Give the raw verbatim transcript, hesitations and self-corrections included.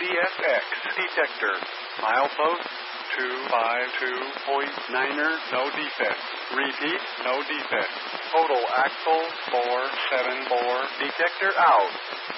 C S X detector. Milepost two five two point niner, no defect. Repeat, no defect. Total axle four seven four, detector out.